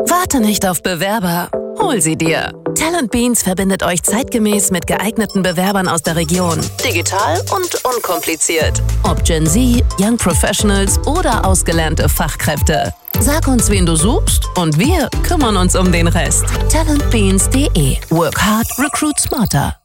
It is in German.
Warte nicht auf Bewerber, hol sie dir. Talent Beans verbindet euch zeitgemäß mit geeigneten Bewerbern aus der Region. Digital und unkompliziert. Ob Gen Z, Young Professionals oder ausgelernte Fachkräfte. Sag uns, wen du suchst und wir kümmern uns um den Rest. talentbeans.de. Work hard, recruit smarter.